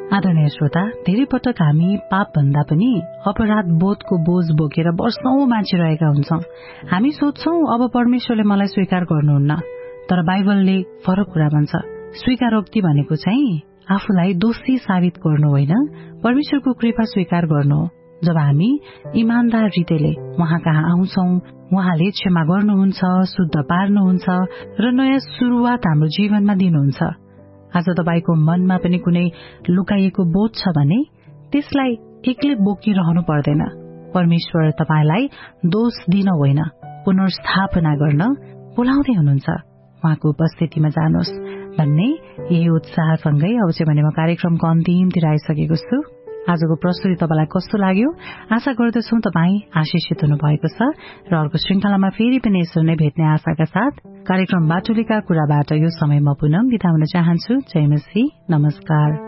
आदरणीय श्रोता, धेरै पटक हामी पाप भन्दा पनि अपराध बोधको बोझ बोकेर वर्षौं बाँचिरहेका हुन्छौं। हामी सोच्छौं अब परमेश्वरले मलाई स्वीकार गर्नुहुन्न, तर बाइबलले फरक कुरा भन्छ। स्वीकारोक्ति भनेको चाहिँ आफूलाई दोषी साबित गर्नु होइन, परमेश्वरको कृपा स्वीकार गर्नु हो। जब हामी इमानदार रीतिले उहाँ कहाँ आउँछौं, उहाँले क्षमा गर्नुहुन्छ, शुद्ध पार्नुहुन्छ र नयाँ शुरूआत हाम्रो जीवनमा दिनुहुन्छ। आज तपाईको मनमा पनि कुनै लुकाइएको बोझ छ भने त्यसलाई एक्लै बोकिरहनु पर्दैन। परमेश्वर तपाईलाई दोष दिन होइन, पुनर्स्थापना गर्न बोलाउँदै हुनुहुन्छ। उहाँको उपस्थितिमा जानुहोस् भन्ने यही उत्साहसँगै अब चाहिँ भने म कार्यक्रमको अन्तिमतिर आइसकेको छु। आजको प्रस्तुति तपाईलाई कस्तो लाग्यो? आशा गर्दछौं तपाई आशिषित हुनुभएको छ र अर्को श्रृंखलामा फेरि पनि यसो नै भेट्ने आशाका साथ कार्यक्रम बाटुलीका कुराबाट यो समय म पुनः बिदा हुन चाहन्छु। जय मसीह, नमस्कार।